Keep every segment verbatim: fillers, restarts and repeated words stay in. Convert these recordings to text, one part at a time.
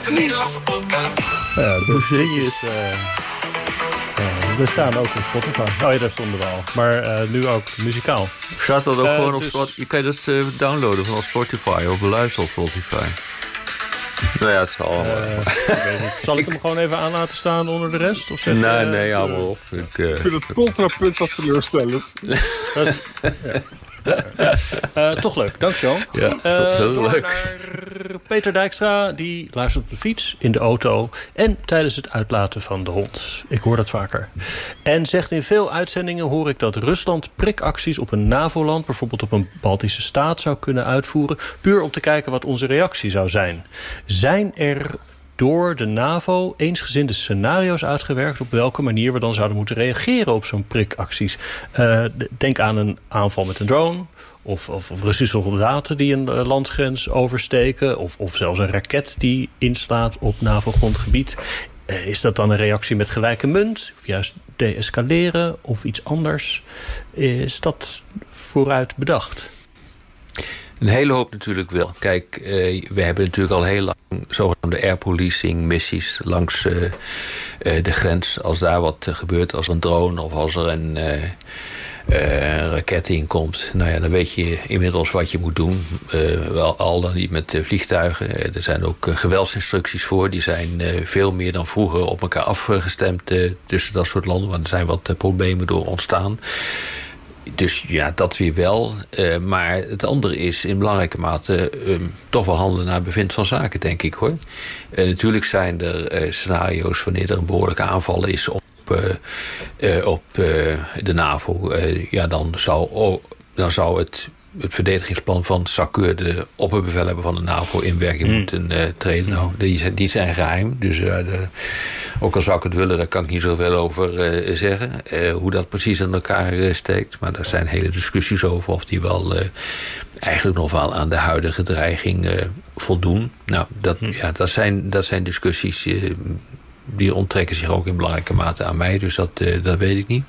de Nederlandse podcast. Ja, dus is, uh, uh, we staan ook op Spotify. Oh ja, daar stonden we al. Maar uh, nu ook muzikaal. Staat dat ook uh, gewoon op dus... Spotify? Je kan dat uh, downloaden van Spotify of beluisteren op Spotify. Nou ja, het zal allemaal. Uh, zal ik hem gewoon even aan laten staan onder de rest? Of nee, uh, nee, hou maar op. Ik, uh, ik vind het contrapunt wat teleurstellend. Dat is, ja. Uh, toch leuk, dank Jean. Ja, uh, zo door leuk. naar Peter Dijkstra, die luistert op de fiets, in de auto en tijdens het uitlaten van de hond. Ik hoor dat vaker. En zegt in veel uitzendingen hoor ik dat Rusland prikacties op een NAVO-land, bijvoorbeeld op een Baltische staat, zou kunnen uitvoeren, puur om te kijken wat onze reactie zou zijn. Zijn er door de NAVO eensgezinde scenario's uitgewerkt op welke manier we dan zouden moeten reageren op zo'n prikacties? Uh, denk aan een aanval met een drone, of, of, of Russische soldaten die een uh, landgrens oversteken, of, of zelfs een raket die inslaat op NAVO-grondgebied. Uh, is dat dan een reactie met gelijke munt, of juist deescaleren, of iets anders? Is dat vooruit bedacht? Een hele hoop natuurlijk wel. Kijk, uh, we hebben natuurlijk al heel lang zogenaamde air policing missies langs uh, uh, de grens. Als daar wat uh, gebeurt, als een drone of als er een, uh, uh, een raket in komt, nou ja, dan weet je inmiddels wat je moet doen. Uh, wel, al dan niet met uh, vliegtuigen. Uh, er zijn ook uh, geweldsinstructies voor. Die zijn uh, veel meer dan vroeger op elkaar afgestemd uh, tussen dat soort landen. Want er zijn wat uh, problemen door ontstaan. Dus ja, dat weer wel. Uh, maar het andere is in belangrijke mate uh, toch wel handelen naar bevind van zaken, denk ik hoor. Uh, natuurlijk zijn er uh, scenario's wanneer er een behoorlijke aanval is op, uh, uh, op uh, de NAVO. Uh, ja, dan zou, oh, dan zou het, het verdedigingsplan van Sakeur, de opperbevelhebber van de NAVO, in werking mm. moeten uh, treden. Nou, die zijn, die zijn geheim. Dus uh, de, ook al zou ik het willen, daar kan ik niet zoveel over uh, zeggen. Uh, hoe dat precies in elkaar uh, steekt. Maar daar zijn hele discussies over of die wel uh, eigenlijk nog wel aan de huidige dreiging uh, voldoen. Nou, dat, mm. ja, dat, zijn, dat zijn discussies uh, die onttrekken zich ook in belangrijke mate aan mij. Dus dat, uh, dat weet ik niet.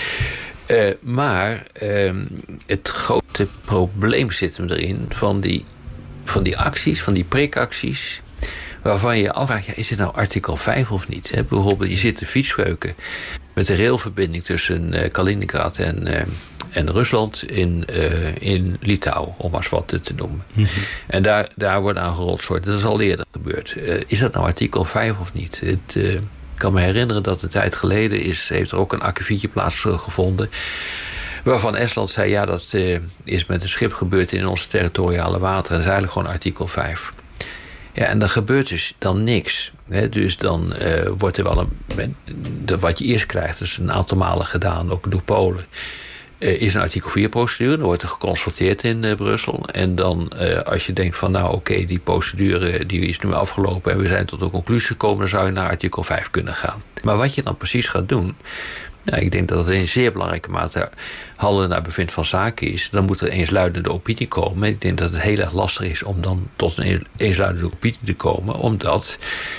Uh, maar uh, het grote probleem zit hem erin van die, van die acties, van die prikacties, waarvan je afvraagt, ja, is het nou artikel vijf of niet? Hè? Bijvoorbeeld, je zit te fietsbreuken met de railverbinding tussen uh, Kaliningrad en, uh, en Rusland in, uh, in Litouwen, om maar eens wat te noemen. Mm-hmm. En daar, daar wordt aan gerotsoord. Dat is al eerder gebeurd. Uh, is dat nou artikel vijf of niet? Het... Uh, Ik kan me herinneren dat een tijd geleden is, heeft er ook een akkefietje plaatsgevonden, waarvan Estland zei, ja, dat uh, is met een schip gebeurd in onze territoriale wateren. En dat is eigenlijk gewoon artikel vijf. Ja, en dan gebeurt dus dan niks. Hè? Dus dan uh, wordt er wel een... De, wat je eerst krijgt, is een aantal malen gedaan, ook door Polen, Uh, is een artikel vier procedure. Dan wordt er geconsulteerd in uh, Brussel. En dan, uh, als je denkt van, nou oké, okay, die procedure die is nu afgelopen en we zijn tot een conclusie gekomen, dan zou je naar artikel vijf kunnen gaan. Maar wat je dan precies gaat doen, nou, ik denk dat het in zeer belangrijke mate handelen naar bevind van zaken is. Dan moet er eensluidende opinie komen. En ik denk dat het heel erg lastig is om dan tot een eensluidende opinie te komen, omdat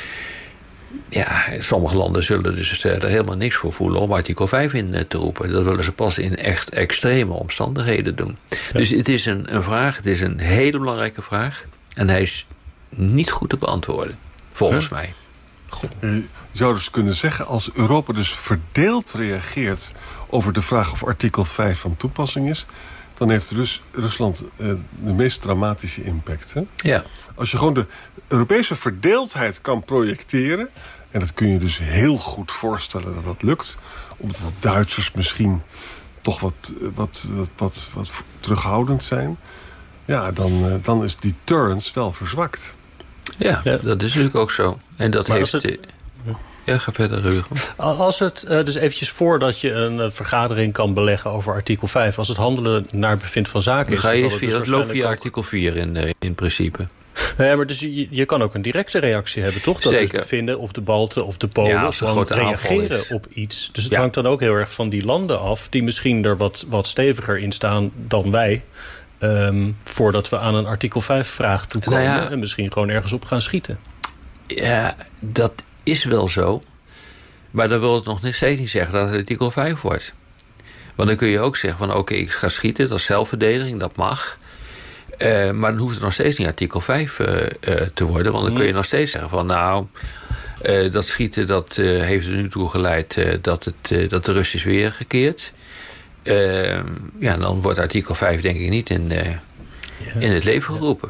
ja, sommige landen zullen dus er helemaal niks voor voelen om artikel vijf in te roepen. Dat willen ze pas in echt extreme omstandigheden doen. Ja. Dus het is een, een vraag, het is een hele belangrijke vraag. En hij is niet goed te beantwoorden, volgens huh? mij. Goed. Je zou dus kunnen zeggen, als Europa dus verdeeld reageert over de vraag of artikel vijf van toepassing is, dan heeft Rus, Rusland uh, de meest dramatische impact. Hè? Ja. Als je gewoon de Europese verdeeldheid kan projecteren, en dat kun je dus heel goed voorstellen dat dat lukt, omdat de Duitsers misschien toch wat, wat, wat, wat, wat terughoudend zijn, ja, dan, uh, dan is deterrence wel verzwakt. Ja, ja, dat is natuurlijk ook zo. En dat maar heeft... Het... Ja, ga verder, Ruben. Als het, uh, dus eventjes voordat je een uh, vergadering kan beleggen over artikel vijf, als het handelen naar bevind van zaken is, ga je via, dus dat loopt via ook artikel vier in, uh, in principe. Ja, maar dus je, je kan ook een directe reactie hebben, toch? Dat Zeker. Dus de Finnen of de Balten of de Polen ja, gewoon reageren op iets. Dus het ja. hangt dan ook heel erg van die landen af, die misschien er wat, wat steviger in staan dan wij, Um, voordat we aan een artikel vijf vraag toekomen, nou ja, en misschien gewoon ergens op gaan schieten. Ja, dat is wel zo. Maar dan wil het nog steeds niet zeggen dat het artikel vijf wordt. Want dan kun je ook zeggen van oké, okay, ik ga schieten, dat is zelfverdediging, dat mag. Uh, maar dan hoeft het nog steeds niet artikel vijf uh, uh, te worden. Want dan kun je nog steeds zeggen van nou... Uh, dat schieten dat uh, heeft er nu toe geleid uh, dat, het, uh, dat de rust is weergekeerd. Uh, ja, dan wordt artikel vijf denk ik niet in, uh, ja. in het leven geroepen.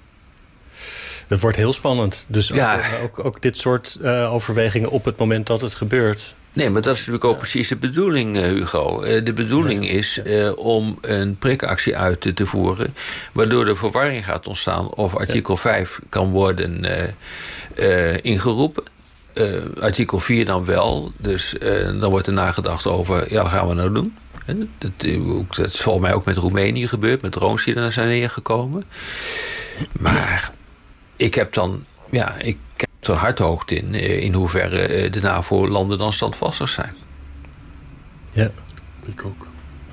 Dat wordt heel spannend. Dus ja. ook, ook, ook dit soort uh, overwegingen op het moment dat het gebeurt. Nee, maar dat is natuurlijk ook ja. precies de bedoeling, uh, Hugo. Uh, de bedoeling ja. is uh, om een prikactie uit te, te voeren... waardoor er verwarring gaat ontstaan of artikel ja. vijf kan worden uh, uh, ingeroepen. Uh, artikel vier dan wel. Dus uh, dan wordt er nagedacht over, ja, wat gaan we nou doen? Dat, dat is volgens mij ook met Roemenië gebeurd, met drones die er zijn neergekomen. Maar ik heb dan, ja, ik heb er hardhoogte in, in hoeverre de NAVO-landen dan standvastig zijn. Ja, ik ook.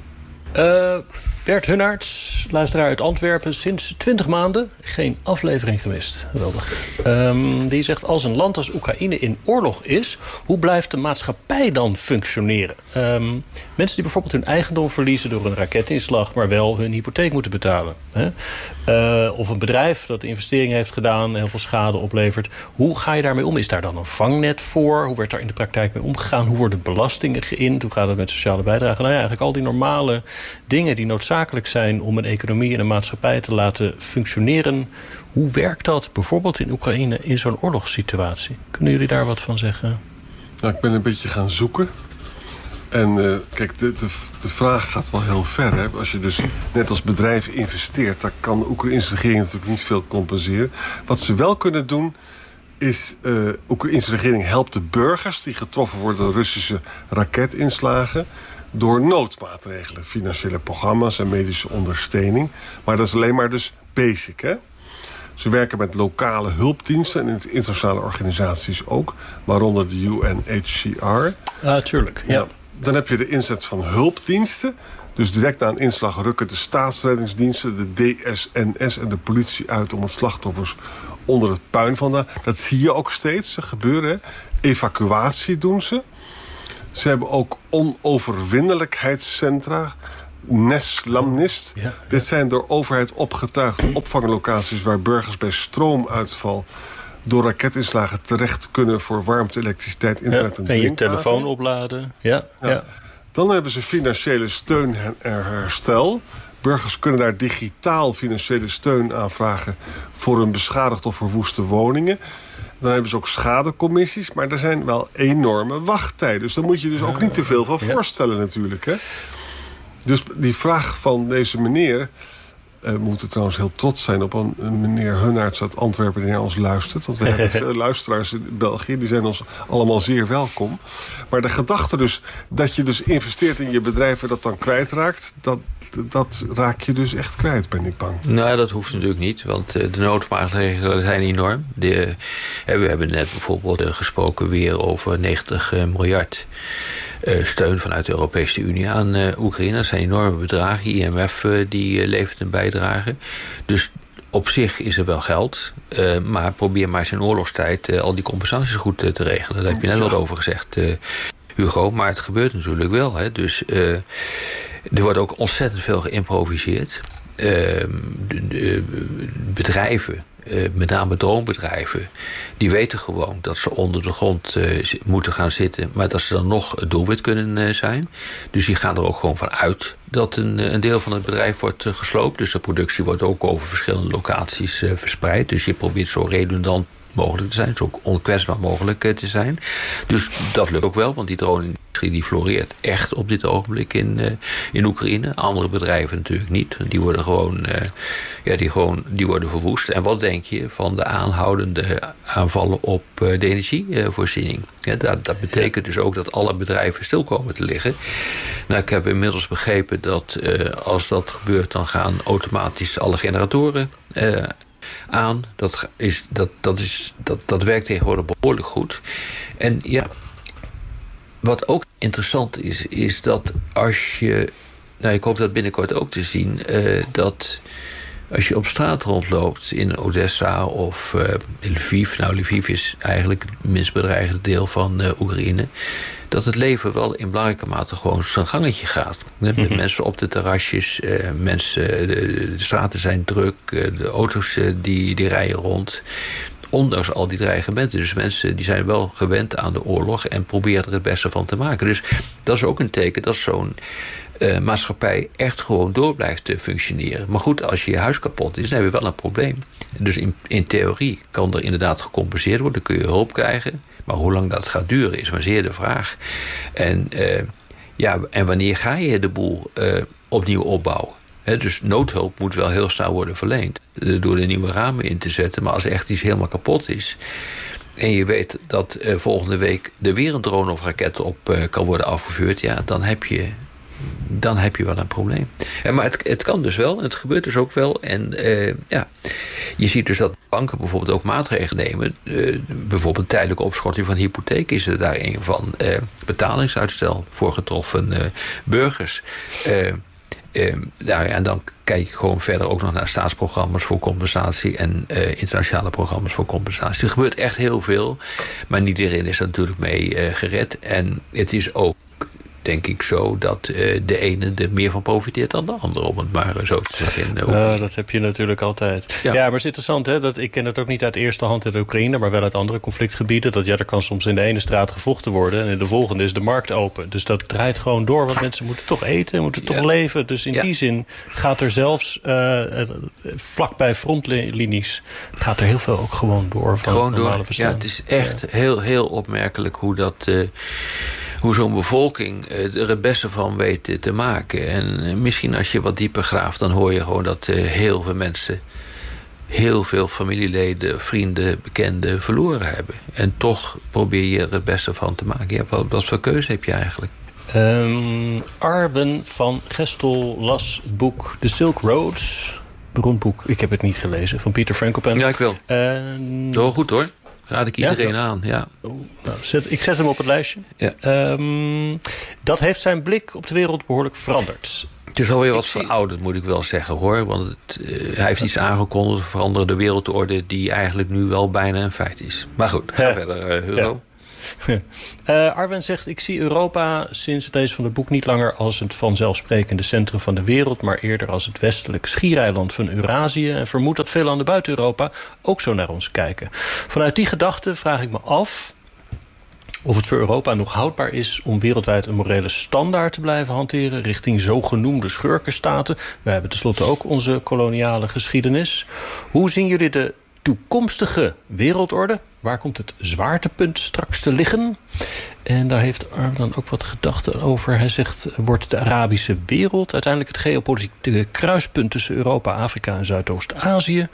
Uh, Bert Hunnaerts, luisteraar uit Antwerpen, sinds twintig maanden geen aflevering gemist. Geweldig. Um, die zegt, als een land als Oekraïne in oorlog is, hoe blijft de maatschappij dan functioneren? Um, mensen die bijvoorbeeld hun eigendom verliezen door een raketinslag, maar wel hun hypotheek moeten betalen. Hè? Uh, of een bedrijf dat investeringen heeft gedaan en heel veel schade oplevert. Hoe ga je daarmee om? Is daar dan een vangnet voor? Hoe werd daar in de praktijk mee omgegaan? Hoe worden belastingen geïnd? Hoe gaat het met sociale bijdrage? Nou ja, eigenlijk al die normale dingen die noodzakelijk zijn om een economie en een maatschappij te laten functioneren. Hoe werkt dat bijvoorbeeld in Oekraïne in zo'n oorlogssituatie? Kunnen jullie daar wat van zeggen? Nou, ik ben een beetje gaan zoeken. En uh, kijk, de, de, de vraag gaat wel heel ver. Hè? Als je dus net als bedrijf investeert, dan kan de Oekraïnse regering natuurlijk niet veel compenseren. Wat ze wel kunnen doen, is uh, de Oekraïnse regering helpt de burgers die getroffen worden door Russische raketinslagen door noodmaatregelen, financiële programma's en medische ondersteuning. Maar dat is alleen maar dus basic, hè? Ze werken met lokale hulpdiensten en internationale organisaties ook, waaronder de U N H C R. Ah, tuurlijk, ja. ja. Dan heb je de inzet van hulpdiensten. Dus direct na een inslag rukken de staatsreddingsdiensten, de D S N S en de politie uit om het slachtoffers onder het puin vandaan. Dat zie je ook steeds gebeuren. Hè? Evacuatie doen ze. Ze hebben ook onoverwinnelijkheidscentra. Nes, Lamnist. Ja, ja. Dit zijn door overheid opgetuigde opvanglocaties waar burgers bij stroomuitval door raketinslagen terecht kunnen voor warmte, elektriciteit, internet ja, en drinkwater. En je telefoon opladen. Ja, ja. Ja. Dan hebben ze financiële steun en herstel. Burgers kunnen daar digitaal financiële steun aanvragen voor hun beschadigde of verwoeste woningen. Dan hebben ze ook schadecommissies, maar er zijn wel enorme wachttijden. Dus daar moet je dus ook niet te veel van voorstellen ja. natuurlijk. Hè? Dus die vraag van deze meneer... Uh, we moeten trouwens heel trots zijn op een, een meneer Hunnaerts uit Antwerpen die naar ons luistert. Want we hebben veel luisteraars in België. Die zijn ons allemaal zeer welkom. Maar de gedachte dus dat je dus investeert in je bedrijf en dat dan kwijtraakt... Dat, dat raak je dus echt kwijt, ben ik bang. Nou, dat hoeft natuurlijk niet. Want uh, de noodmaatregelen zijn enorm. De, uh, we hebben net bijvoorbeeld uh, gesproken weer over negentig miljard... Uh, steun vanuit de Europese Unie aan uh, Oekraïne. Dat zijn enorme bedragen. I M F uh, die uh, levert een bijdrage. Dus op zich is er wel geld. Uh, maar probeer maar eens in oorlogstijd uh, al die compensaties goed uh, te regelen. Daar heb je net wat over gezegd, uh, Hugo. Maar het gebeurt natuurlijk wel. Hè. Dus uh, er wordt ook ontzettend veel geïmproviseerd. Uh, de, de, bedrijven... Uh, met name droombedrijven, die weten gewoon dat ze onder de grond uh, moeten gaan zitten, maar dat ze dan nog het doelwit kunnen uh, zijn. Dus die gaan er ook gewoon van uit dat een, een deel van het bedrijf wordt uh, gesloopt. Dus de productie wordt ook over verschillende locaties uh, verspreid. Dus je probeert zo redundant mogelijk te zijn, zo onkwetsbaar mogelijk uh, te zijn. Dus dat lukt ook wel, want die drone-industrie die floreert echt op dit ogenblik in, uh, in Oekraïne. Andere bedrijven natuurlijk niet. Die worden gewoon, uh, ja, die gewoon die worden verwoest. En wat denk je van de aanhoudende aanvallen op uh, de energievoorziening? Ja, dat, dat betekent dus ook dat alle bedrijven stil komen te liggen. Nou, ik heb inmiddels begrepen dat uh, als dat gebeurt, dan gaan automatisch alle generatoren uh, aan. Dat, is, dat, dat, is, dat, dat werkt tegenwoordig behoorlijk goed. En ja, wat ook interessant is, is dat als je... Nou, ik hoop dat binnenkort ook te zien, uh, dat als je op straat rondloopt in Odessa of uh, in Lviv... Nou, Lviv is eigenlijk het minst bedreigde deel van uh, Oekraïne. dat het leven wel in belangrijke mate gewoon zijn gangetje gaat. Mm-hmm. Mensen op de terrasjes, uh, mensen, de, de straten zijn druk, uh, de auto's uh, die, die rijden rond. Ondanks al die dreigementen. Dus mensen die zijn wel gewend aan de oorlog en proberen er het beste van te maken. Dus dat is ook een teken dat zo'n uh, maatschappij echt gewoon door blijft te functioneren. Maar goed, als je je huis kapot is, dan heb je wel een probleem. Dus in, in theorie kan er inderdaad gecompenseerd worden. Dan kun je hulp krijgen. Maar hoe lang dat gaat duren is maar zeer de vraag. En, uh, ja, en wanneer ga je de boel uh, opnieuw opbouwen? He, dus noodhulp moet wel heel snel worden verleend. Door de nieuwe ramen in te zetten. Maar als echt iets helemaal kapot is. En je weet dat uh, volgende week er weer een drone of raket op uh, kan worden afgevuurd. Ja, dan heb je, dan heb je wel een probleem. En, maar het, het kan dus wel. En het gebeurt dus ook wel. En uh, ja, je ziet dus dat banken bijvoorbeeld ook maatregelen nemen. Uh, bijvoorbeeld tijdelijke opschorting van hypotheek is er daar een van. Uh, betalingsuitstel voor getroffen uh, burgers. Uh, Uh, nou ja, en dan kijk je gewoon verder ook nog naar staatsprogramma's voor compensatie en uh, internationale programma's voor compensatie. Er gebeurt echt heel veel, maar niet iedereen is er natuurlijk mee uh, gered. En het is ook, denk ik zo, dat uh, de ene er meer van profiteert dan de andere, om het maar zo te zeggen. Uh, uh, dat heb je natuurlijk altijd. Ja, ja, maar het is interessant, hè? Dat, ik ken het ook niet uit eerste hand in de Oekraïne, maar wel uit andere conflictgebieden. Dat ja, er kan soms in de ene straat gevochten worden en in de volgende is de markt open. Dus dat draait gewoon door, want mensen moeten toch eten, moeten toch ja. leven. Dus in ja. die zin gaat er zelfs uh, vlakbij frontlinies gaat er heel veel ook gewoon door van gewoon normale door. bestaan. Ja, het is echt ja. heel, heel opmerkelijk hoe dat Uh, hoe zo'n bevolking er het beste van weet te maken. En misschien als je wat dieper graaft, dan hoor je gewoon dat heel veel mensen heel veel familieleden, vrienden, bekenden verloren hebben. En toch probeer je er het beste van te maken. Ja, wat, wat voor keuze heb je eigenlijk? Um, Arben van Gestel las het boek The Silk Roads. Beroemd boek, ik heb het niet gelezen, van Peter Frankopan. Ja, ik wil. Uh, Heel goed hoor. Raad ik iedereen ja? aan, ja. Oh, nou, zet, ik zet hem op het lijstje. Ja. Um, dat heeft zijn blik op de wereld behoorlijk veranderd. Het is alweer wat zie... verouderd, moet ik wel zeggen, hoor. Want het, uh, hij heeft iets aangekondigd, veranderen de wereldorde die eigenlijk nu wel bijna een feit is. Maar goed, ga ja. verder, uh, Hugo. Ja. Uh, Arwen zegt, ik zie Europa sinds het lezen van het boek niet langer als het vanzelfsprekende centrum van de wereld, maar eerder als het westelijk schiereiland van Eurazië, en vermoed dat veel landen buiten Europa ook zo naar ons kijken. Vanuit die gedachte vraag ik me af of het voor Europa nog houdbaar is om wereldwijd een morele standaard te blijven hanteren richting zogenoemde schurkenstaten. We hebben tenslotte ook onze koloniale geschiedenis. Hoe zien jullie de toekomstige wereldorde? Waar komt het zwaartepunt straks te liggen? En daar heeft Arm dan ook wat gedachten over. Hij zegt, wordt de Arabische wereld uiteindelijk het geopolitieke kruispunt tussen Europa, Afrika en Zuidoost-Azië?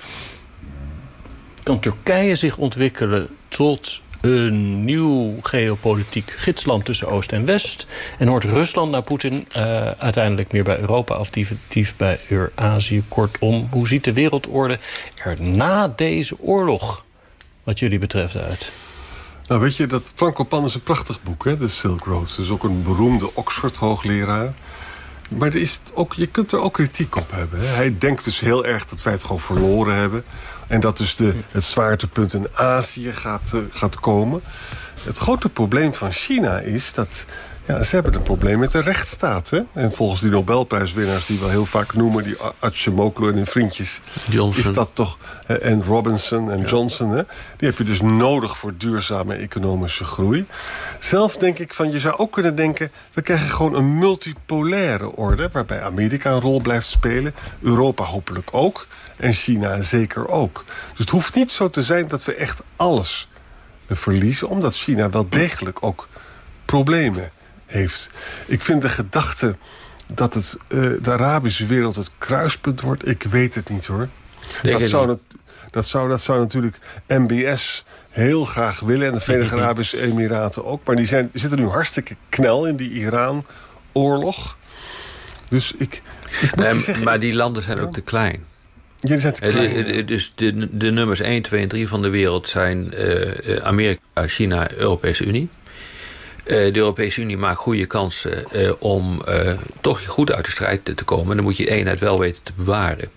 Kan Turkije zich ontwikkelen tot een nieuw geopolitiek gidsland tussen Oost en West? En hoort Rusland naar Poetin uh, uiteindelijk meer bij Europa of definitief bij Eurazië? Kortom, hoe ziet de wereldorde er na deze oorlog wat jullie betreft uit? Nou, weet je, dat Frankopan is een prachtig boek, hè, de Silk Roads. Dat is ook een beroemde Oxford-hoogleraar. Maar er is ook, je kunt er ook kritiek op hebben. Hè. Hij denkt dus heel erg dat wij het gewoon verloren hebben. En dat dus de, het zwaartepunt in Azië gaat, uh, gaat komen. Het grote probleem van China is dat ja, ze hebben een probleem met de rechtsstaat. Hè? En volgens die Nobelprijswinnaars die we heel vaak noemen, die Acemoglu en hun vriendjes, Johnson. Is dat toch, en Robinson en ja. Johnson, hè? Die heb je dus nodig voor duurzame economische groei. Zelf denk ik van, je zou ook kunnen denken, we krijgen gewoon een multipolaire orde, waarbij Amerika een rol blijft spelen, Europa hopelijk ook, en China zeker ook. Dus het hoeft niet zo te zijn dat we echt alles verliezen, omdat China wel degelijk ook problemen heeft. Ik vind de gedachte dat het, uh, de Arabische wereld het kruispunt wordt, ik weet het niet hoor. Dat zou, dat, dat, zou, dat zou natuurlijk M B S heel graag willen en de Verenigde Arabische Emiraten ook. Maar die zijn, zitten nu hartstikke knel in die Iran-oorlog. Dus ik, ik moet um, zeggen, maar die landen zijn ook te klein. Ja, die zijn te klein. Uh, dus de, de nummers één, twee en drie van de wereld zijn uh, Amerika, China, Europese Unie. Uh, de Europese Unie maakt goede kansen uh, om uh, toch goed uit de strijd te, te komen. En dan moet je eenheid wel weten te bewaren.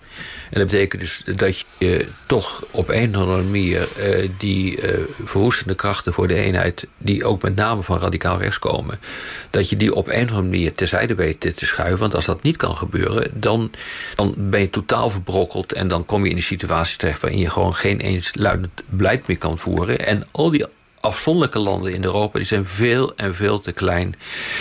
En dat betekent dus dat je toch op een of andere manier uh, die uh, verwoestende krachten voor de eenheid, die ook met name van radicaal rechts komen, dat je die op een of andere manier terzijde weet te schuiven. Want als dat niet kan gebeuren, dan, dan ben je totaal verbrokkeld en dan kom je in een situatie terecht waarin je gewoon geen eensluidend beleid meer kan voeren. En al die afzonderlijke landen in Europa, die zijn veel en veel te klein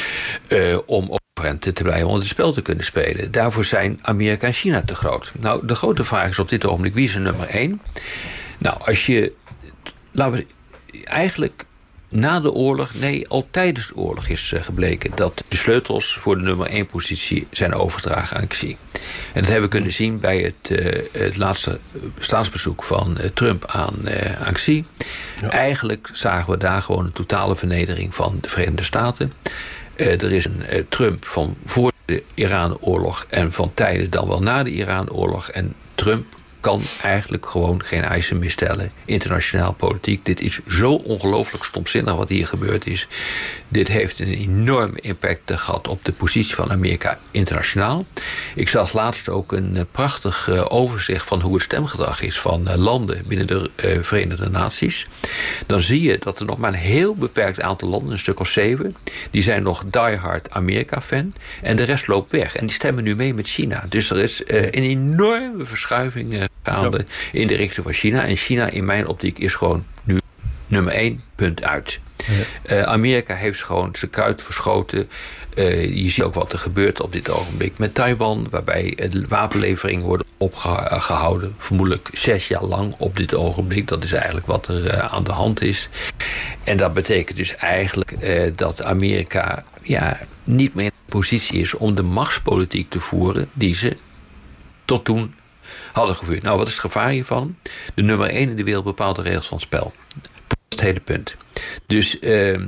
uh, om te blijven onder het spel te kunnen spelen. Daarvoor zijn Amerika en China te groot. Nou, de grote vraag is op dit ogenblik, wie is er nummer één? Nou, als je, laten we eigenlijk na de oorlog, nee, al tijdens de oorlog is gebleken dat de sleutels voor de nummer één positie zijn overgedragen aan Xi. En dat hebben we kunnen zien bij het, uh, het laatste staatsbezoek van uh, Trump aan, uh, aan Xi. Ja. Eigenlijk zagen we daar gewoon een totale vernedering van de Verenigde Staten. Uh, er is een uh, Trump van voor de Iran-oorlog en van tijden dan wel na de Iran-oorlog. En Trump kan eigenlijk gewoon geen eisen meer stellen. Internationaal politiek. Dit is zo ongelooflijk stomzinnig wat hier gebeurd is. Dit heeft een enorme impact gehad op de positie van Amerika internationaal. Ik zag laatst ook een prachtig uh, overzicht van hoe het stemgedrag is van uh, landen binnen de uh, Verenigde Naties. Dan zie je dat er nog maar een heel beperkt aantal landen, een stuk of zeven, die zijn nog diehard Amerika-fan. En de rest loopt weg. En die stemmen nu mee met China. Dus er is uh, een enorme verschuiving uh, gaande ja. in de richting van China. En China in mijn optiek is gewoon nu nummer één, punt uit. Ja. Uh, Amerika heeft gewoon zijn kruid verschoten. Uh, je ziet ook wat er gebeurt op dit ogenblik met Taiwan, waarbij de wapenleveringen worden opgehouden, vermoedelijk zes jaar lang op dit ogenblik. Dat is eigenlijk wat er uh, aan de hand is. En dat betekent dus eigenlijk uh, dat Amerika ja, niet meer in de positie is om de machtspolitiek te voeren die ze tot toen hadden gevoerd. Nou, wat is het gevaar hiervan? De nummer één in de wereld bepaalt de regels van het spel. Dat is het hele punt. Dus uh,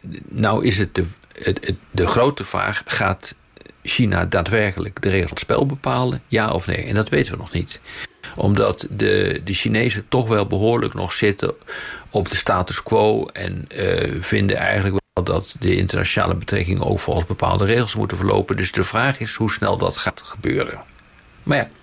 nou is het de, het, het, de grote vraag, gaat China daadwerkelijk de regels van het spel bepalen? Ja of nee? En dat weten we nog niet. Omdat de, de Chinezen toch wel behoorlijk nog zitten op de status quo en uh, vinden eigenlijk wel dat de internationale betrekkingen ook volgens bepaalde regels moeten verlopen. Dus de vraag is hoe snel dat gaat gebeuren. Maar ja,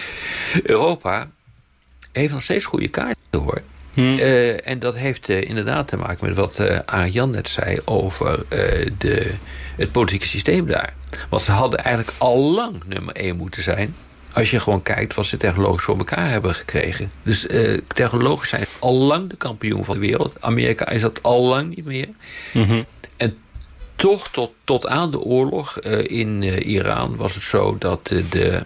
Europa heeft nog steeds goede kaarten hoor. Hmm. Uh, en dat heeft uh, inderdaad te maken met wat uh, Arjan net zei over uh, de, het politieke systeem daar. Want ze hadden eigenlijk al lang nummer één moeten zijn, als je gewoon kijkt wat ze technologisch voor elkaar hebben gekregen. Dus uh, technologisch zijn al lang de kampioen van de wereld. Amerika is dat al lang niet meer. Mm-hmm. En toch tot, tot aan de oorlog uh, in uh, Iran was het zo dat uh, de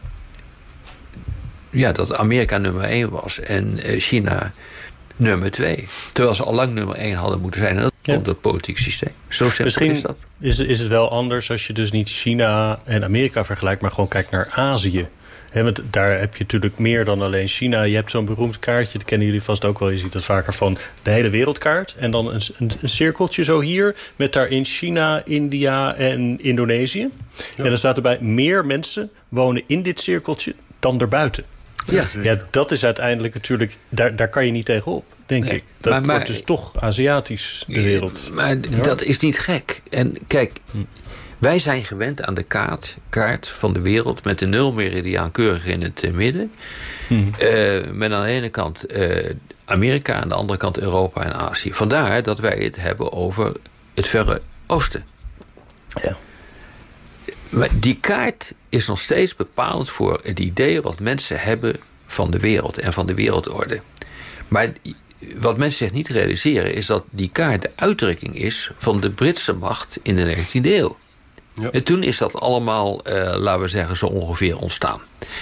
ja, dat Amerika nummer één was en uh, China nummer twee. Terwijl ze al lang nummer één hadden moeten zijn. En dat ja. komt het politieke systeem. Zo simpel Misschien is dat. Is, is het wel anders als je dus niet China en Amerika vergelijkt, maar gewoon kijkt naar Azië. He, want daar heb je natuurlijk meer dan alleen China. Je hebt zo'n beroemd kaartje, dat kennen jullie vast ook wel. Je ziet dat vaker van de hele wereldkaart. En dan een, een, een cirkeltje zo hier, met daarin China, India en Indonesië. Ja. En dan staat erbij, meer mensen wonen in dit cirkeltje dan erbuiten. Ja, ja, dat is uiteindelijk natuurlijk, daar, daar kan je niet tegenop, denk nee, ik. Dat maar, maar, wordt dus toch Aziatisch, de wereld. Maar ja. dat is niet gek. En kijk, hm. wij zijn gewend aan de kaart, kaart van de wereld met de nulmeridiaan keurig in het uh, midden. Hm. Uh, met aan de ene kant uh, Amerika, aan de andere kant Europa en Azië. Vandaar dat wij het hebben over het Verre Oosten. Ja. Maar die kaart is nog steeds bepalend voor het idee wat mensen hebben van de wereld en van de wereldorde. Maar wat mensen zich niet realiseren is dat die kaart de uitdrukking is van de Britse macht in de negentiende eeuw. Ja. En toen is dat allemaal, uh, laten we zeggen, zo ongeveer ontstaan.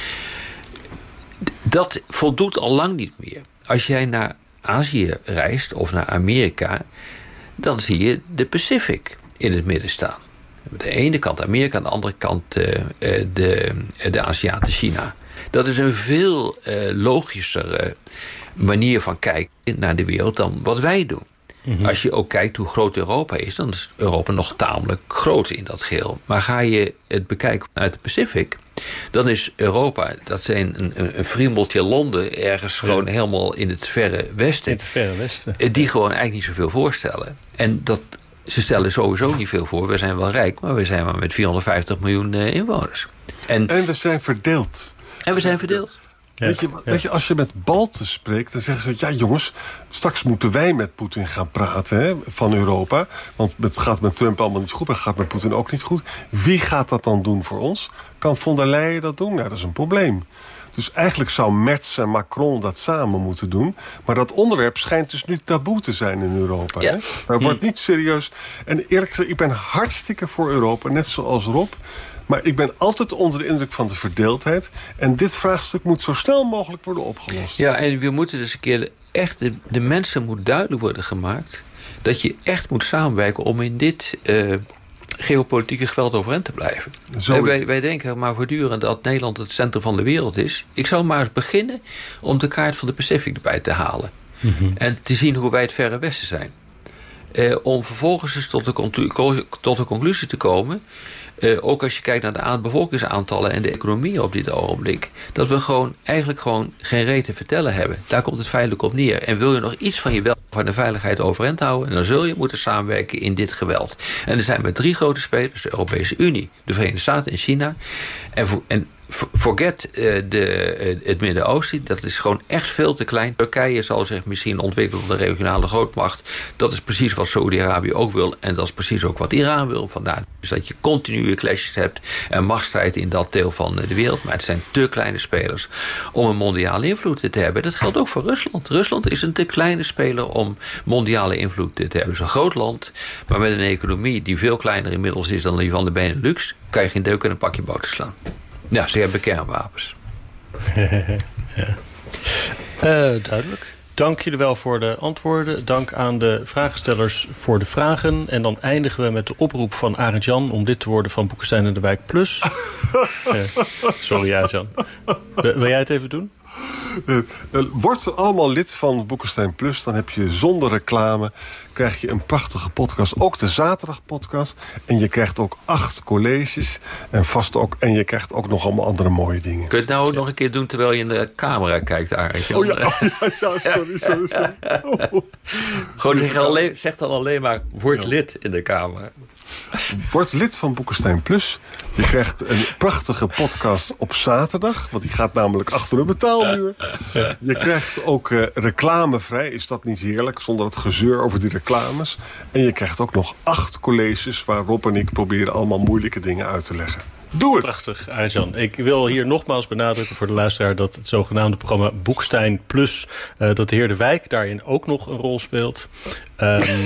Dat voldoet al lang niet meer. Als jij naar Azië reist of naar Amerika, dan zie je de Pacific in het midden staan. Aan de ene kant Amerika, aan de andere kant uh, de, de Aziaten China. Dat is een veel uh, logischere manier van kijken naar de wereld dan wat wij doen. Mm-hmm. Als je ook kijkt hoe groot Europa is, dan is Europa nog tamelijk groot in dat geheel. Maar ga je het bekijken vanuit de Pacific, dan is Europa, dat zijn een, een, een friemeltje landen ergens ja. gewoon helemaal in het verre westen. In het verre westen. Die gewoon eigenlijk niet zoveel voorstellen. En dat Ze stellen sowieso niet veel voor. We zijn wel rijk, maar we zijn maar met vierhonderdvijftig miljoen uh, inwoners. En, en we zijn verdeeld. En we zijn verdeeld. Ja, weet, je, ja. weet je, als je met Balten spreekt, dan zeggen ze... ja jongens, straks moeten wij met Poetin gaan praten, hè, van Europa. Want het gaat met Trump allemaal niet goed, maar het gaat met Poetin ook niet goed. Wie gaat dat dan doen voor ons? Kan von der Leyen dat doen? Nou, dat is een probleem. Dus eigenlijk zou Merz en Macron dat samen moeten doen. Maar dat onderwerp schijnt dus nu taboe te zijn in Europa. Ja. Hè? Maar wordt niet serieus. En eerlijk gezegd, ik ben hartstikke voor Europa, net zoals Rob. Maar ik ben altijd onder de indruk van de verdeeldheid. En dit vraagstuk moet zo snel mogelijk worden opgelost. Ja, en we moeten dus een keer... echt de, de mensen moet duidelijk worden gemaakt... dat je echt moet samenwerken om in dit... Uh, geopolitieke geweld overeind te blijven. Wij, wij, wij denken maar voortdurend dat Nederland het centrum van de wereld is. Ik zou maar eens beginnen om de kaart van de Pacific erbij te halen. Mm-hmm. En te zien hoe wij het verre westen zijn. Uh, om vervolgens dus tot de, conclu- tot de conclusie te komen... Uh, ook als je kijkt naar de aan- bevolkingsaantallen en de economie op dit ogenblik... dat we gewoon eigenlijk gewoon geen reet te vertellen hebben. Daar komt het feitelijk op neer. En wil je nog iets van je welvaart en veiligheid overeind houden... dan zul je moeten samenwerken in dit geweld. En er zijn maar drie grote spelers. De Europese Unie, de Verenigde Staten en China. En, vo- en forget uh, de, uh, het Midden-Oosten. Dat is gewoon echt veel te klein. Turkije zal zich misschien ontwikkelen tot een regionale grootmacht. Dat is precies wat Saoedi-Arabië ook wil. En dat is precies ook wat Iran wil. Vandaar dus dat je continue clashes hebt en machtsstrijd in dat deel van de wereld. Maar het zijn te kleine spelers om een mondiale invloed te hebben. Dat geldt ook voor Rusland. Rusland is een te kleine speler om mondiale invloed te hebben. Het is een groot land, maar met een economie die veel kleiner inmiddels is dan die van de Benelux, kan je geen deuk in een pakje boter slaan. Ja, ze hebben kernwapens. ja. uh, duidelijk. Dank jullie wel voor de antwoorden. Dank aan de vraagstellers voor de vragen. En dan eindigen we met de oproep van Arend Jan om lid te worden van Boekenstein en de Wijk Plus. uh, sorry, Arend Jan. Wil, wil jij het even doen? Uh, uh, word allemaal lid van Boekenstein Plus. Dan heb je zonder reclame krijg je een prachtige podcast. Ook de zaterdagpodcast. En je krijgt ook acht colleges. En vast ook. En je krijgt ook nog allemaal andere mooie dingen. Kun je het nou ook nog een keer doen terwijl je in de camera kijkt, Arend? Oh ja, oh ja, ja, sorry, sorry, sorry. Oh. Gewoon zeg, alleen, zeg dan alleen maar, word ja. lid in de camera. Word lid van Boekenstein Plus. Je krijgt een prachtige podcast op zaterdag. Want die gaat namelijk achter een betaalmuur. Je krijgt ook uh, reclamevrij. Is dat niet heerlijk? Zonder het gezeur over die reclames. En je krijgt ook nog acht colleges waar Rob en ik proberen allemaal moeilijke dingen uit te leggen. Doe het! Prachtig, Arjan. Ik wil hier nogmaals benadrukken voor de luisteraar dat het zogenaamde programma Boekstein Plus, uh, dat de heer De Wijk daarin ook nog een rol speelt. Um,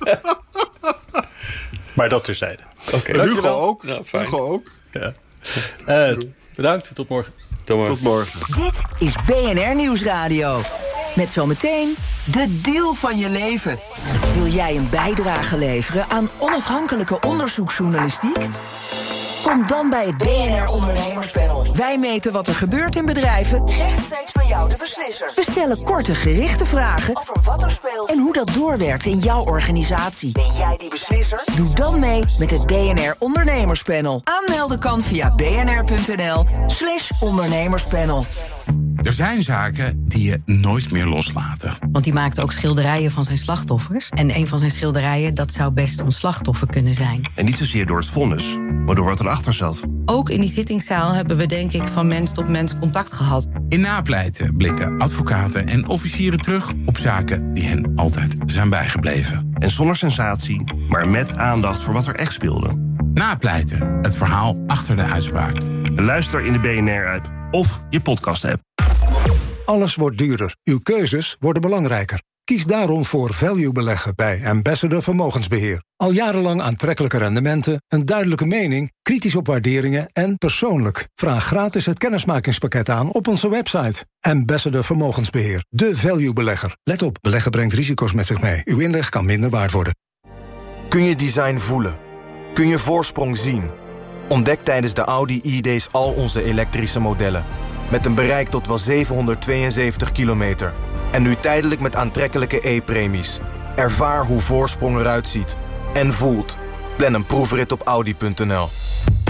maar dat terzijde. Okay. En Hugo ook. Ja, Hugo ook. Ja. Uh, bedankt, tot morgen. Tot morgen. Tot morgen. Dit is B N R Nieuwsradio. Met zometeen de deal van je leven. Wil jij een bijdrage leveren aan onafhankelijke onderzoeksjournalistiek? Kom dan bij het B N R Ondernemerspanel. Wij meten wat er gebeurt in bedrijven, rechtstreeks bij jou de beslisser. We stellen korte gerichte vragen over wat er speelt en hoe dat doorwerkt in jouw organisatie. Ben jij die beslisser? Doe dan mee met het B N R Ondernemerspanel. Aanmelden kan via bnr.nl slash ondernemerspanel. Er zijn zaken die je nooit meer loslaten. Want die maakt ook schilderijen van zijn slachtoffers. En een van zijn schilderijen, dat zou best ons slachtoffer kunnen zijn. En niet zozeer door het vonnis, maar door wat erachter zat. Ook in die zittingszaal hebben we denk ik van mens tot mens contact gehad. In Napleiten blikken advocaten en officieren terug op zaken die hen altijd zijn bijgebleven. En zonder sensatie, maar met aandacht voor wat er echt speelde. Napleiten, het verhaal achter de uitspraak. Luister in de B N R-app of je podcast-app. Alles wordt duurder. Uw keuzes worden belangrijker. Kies daarom voor value beleggen bij Ambassador Vermogensbeheer. Al jarenlang aantrekkelijke rendementen, een duidelijke mening, kritisch op waarderingen en persoonlijk. Vraag gratis het kennismakingspakket aan op onze website. Ambassador Vermogensbeheer, de value belegger. Let op, beleggen brengt risico's met zich mee. Uw inleg kan minder waard worden. Kun je design voelen? Kun je voorsprong zien? Ontdek tijdens de Audi E-Days al onze elektrische modellen. Met een bereik tot wel zevenhonderdtweeënzeventig kilometer. En nu tijdelijk met aantrekkelijke e-premies. Ervaar hoe voorsprong eruit ziet. En voelt. Plan een proefrit op audi punt n l.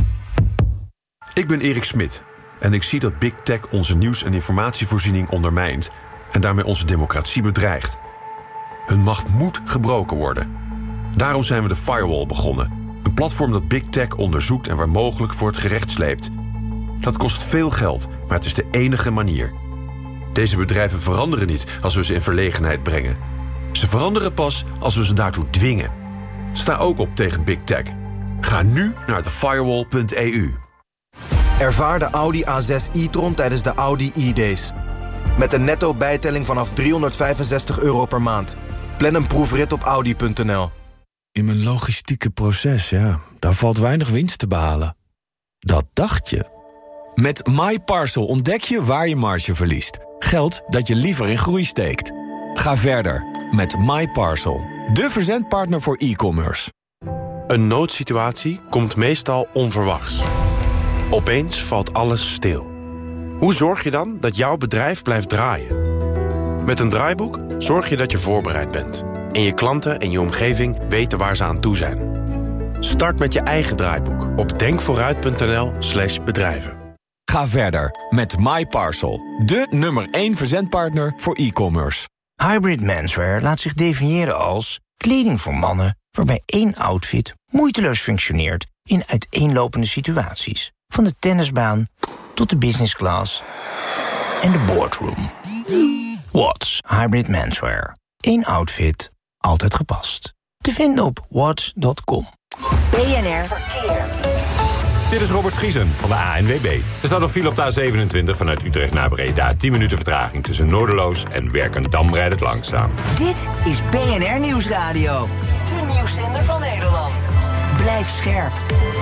Ik ben Erik Smit. En ik zie dat Big Tech onze nieuws- en informatievoorziening ondermijnt. En daarmee onze democratie bedreigt. Hun macht moet gebroken worden. Daarom zijn we de Firewall begonnen. Een platform dat Big Tech onderzoekt en waar mogelijk voor het gerecht sleept. Dat kost veel geld, maar het is de enige manier. Deze bedrijven veranderen niet als we ze in verlegenheid brengen. Ze veranderen pas als we ze daartoe dwingen. Sta ook op tegen Big Tech. Ga nu naar the firewall punt e u. Ervaar de Audi A zes e-tron tijdens de Audi e-days. Met een netto bijtelling vanaf driehonderdvijfenzestig euro per maand. Plan een proefrit op audi punt n l. In mijn logistieke proces, ja, daar valt weinig winst te behalen. Dat dacht je. Met MyParcel ontdek je waar je marge verliest. Geld dat je liever in groei steekt. Ga verder met MyParcel, de verzendpartner voor e-commerce. Een noodsituatie komt meestal onverwachts. Opeens valt alles stil. Hoe zorg je dan dat jouw bedrijf blijft draaien? Met een draaiboek zorg je dat je voorbereid bent. En je klanten en je omgeving weten waar ze aan toe zijn. Start met je eigen draaiboek op denkvooruit punt n l slash bedrijven. Ga verder met MyParcel, de nummer één verzendpartner voor e-commerce. Hybrid Menswear laat zich definiëren als kleding voor mannen waarbij één outfit moeiteloos functioneert in uiteenlopende situaties. Van de tennisbaan tot de business class en de boardroom. Watts Hybrid Menswear. Eén outfit, altijd gepast. Te vinden op watts punt com. B N R Verkeer. Dit is Robert Vriesen van de A N W B. Er staat een file op de A zevenentwintig vanuit Utrecht naar Breda. tien minuten vertraging tussen Noorderloos en Werkendam rijdt het langzaam. Dit is B N R Nieuwsradio. De nieuwszender van Nederland. Blijf scherp.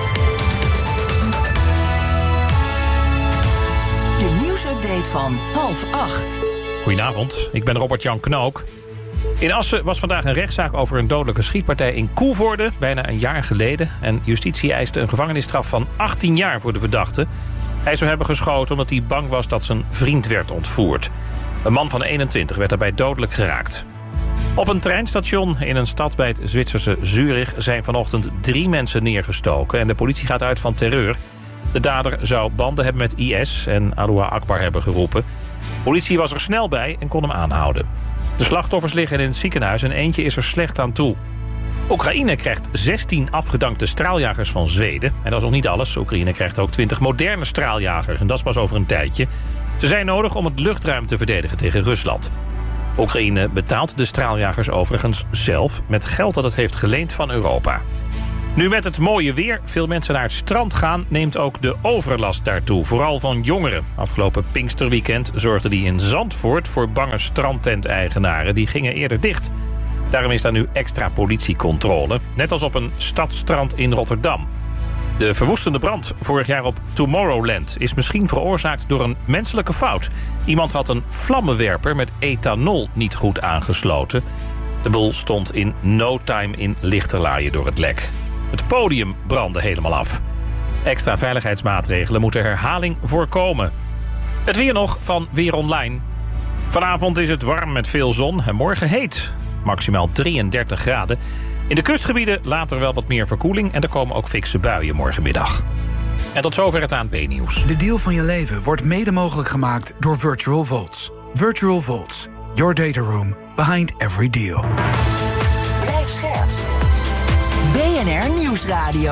De nieuwsupdate van half acht. Goedenavond, ik ben Robert-Jan Knook. In Assen was vandaag een rechtszaak over een dodelijke schietpartij in Coevorden, bijna een jaar geleden. En justitie eiste een gevangenisstraf van achttien jaar voor de verdachte. Hij zou hebben geschoten omdat hij bang was dat zijn vriend werd ontvoerd. Een man van eenentwintig werd daarbij dodelijk geraakt. Op een treinstation in een stad bij het Zwitserse Zurich zijn vanochtend drie mensen neergestoken. En de politie gaat uit van terreur. De dader zou banden hebben met I S en Allahu Akbar hebben geroepen. De politie was er snel bij en kon hem aanhouden. De slachtoffers liggen in het ziekenhuis en eentje is er slecht aan toe. Oekraïne krijgt zestien afgedankte straaljagers van Zweden. En dat is nog niet alles. Oekraïne krijgt ook twintig moderne straaljagers. En dat is pas over een tijdje. Ze zijn nodig om het luchtruim te verdedigen tegen Rusland. Oekraïne betaalt de straaljagers overigens zelf met geld dat het heeft geleend van Europa. Nu met het mooie weer veel mensen naar het strand gaan, neemt ook de overlast daartoe. Vooral van jongeren. Afgelopen Pinksterweekend zorgde die in Zandvoort voor bange strandtenteigenaren. Die gingen eerder dicht. Daarom is daar nu extra politiecontrole. Net als op een stadstrand in Rotterdam. De verwoestende brand vorig jaar op Tomorrowland is misschien veroorzaakt door een menselijke fout. Iemand had een vlammenwerper met ethanol niet goed aangesloten. De boel stond in no time in lichterlaaien door het lek. Het podium brandde helemaal af. Extra veiligheidsmaatregelen moeten herhaling voorkomen. Het weer nog van Weer Online. Vanavond is het warm met veel zon en morgen heet. Maximaal drieëndertig graden. In de kustgebieden later wel wat meer verkoeling en er komen ook fikse buien morgenmiddag. En tot zover het A N P-nieuws. De deal van je leven wordt mede mogelijk gemaakt door Virtual Vaults. Virtual Vaults. Your data room behind every deal. Blijf scherp. B N R Nieuwsradio.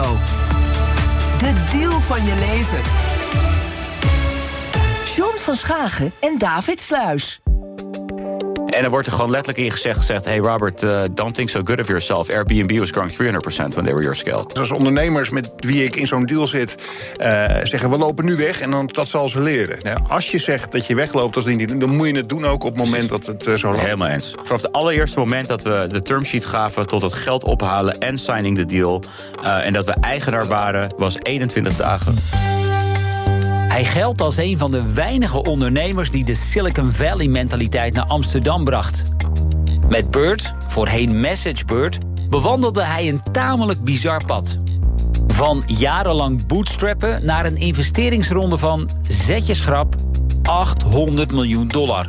De deal van je leven. John van Schagen en David Sluis. En er wordt er gewoon letterlijk in gezegd, gezegd hey Robert, uh, don't think so good of yourself. Airbnb was growing driehonderd procent when they were your scale. Als ondernemers met wie ik in zo'n deal zit uh, zeggen we lopen nu weg en dan, dat zal ze leren. Nou, als je zegt dat je wegloopt als ding, dan moet je het doen ook op het moment dat het uh, zo loopt. Helemaal eens. Vanaf het allereerste moment dat we de termsheet gaven tot het geld ophalen en signing the deal uh, en dat we eigenaar waren, was eenentwintig dagen. Hij geldt als een van de weinige ondernemers die de Silicon Valley-mentaliteit naar Amsterdam bracht. Met Bird, voorheen MessageBird, bewandelde hij een tamelijk bizar pad. Van jarenlang bootstrappen naar een investeringsronde van, zet je schrap, achthonderd miljoen dollar.